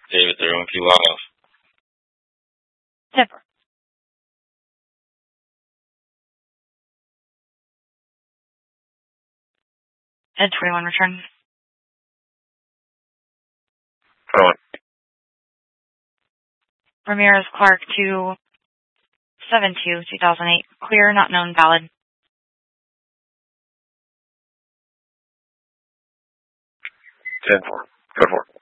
David 31 Key Log Off. Zipper. Ed 21 return. 21. Ramirez Clark 272-2008. Clear, not known, valid. 10-4. Code 4.